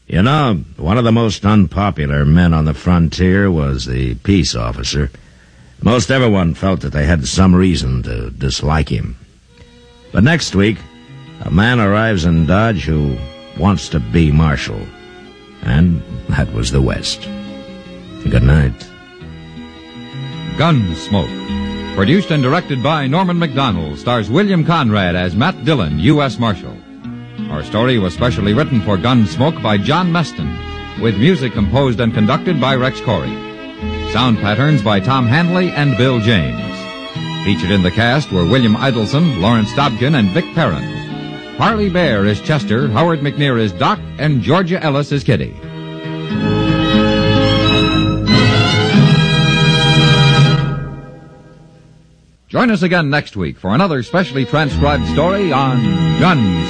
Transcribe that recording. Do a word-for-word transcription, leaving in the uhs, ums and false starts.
You know, one of the most unpopular men on the frontier was the peace officer. Most everyone felt that they had some reason to dislike him. But next week, a man arrives in Dodge who wants to be marshal. And that was the West. Good night. Gunsmoke. Produced and directed by Norman Macdonald, stars William Conrad as Matt Dillon, U S Marshal. Our story was specially written for Gunsmoke by John Meston, with music composed and conducted by Rex Corey. Sound patterns by Tom Hanley and Bill James. Featured in the cast were William Idelson, Lawrence Dobkin, and Vic Perrin. Parley Bear is Chester, Howard McNear is Doc, and Georgia Ellis is Kitty. Join us again next week for another specially transcribed story on Guns.